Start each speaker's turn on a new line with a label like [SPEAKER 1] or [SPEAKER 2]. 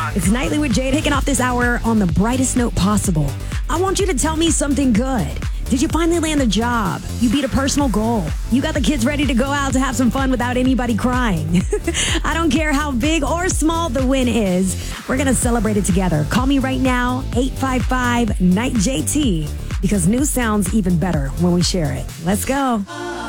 [SPEAKER 1] It's Nightly with Jade, kicking off this hour on the brightest note possible. I want you to tell me something good. Did you finally land the job? You beat a personal goal. You got the kids ready to go out to have some fun without anybody crying. I don't care how big or small the win is. We're going to celebrate it together. Call me right now, 855-NIGHT-JT, because news sounds even better when we share it. Let's go.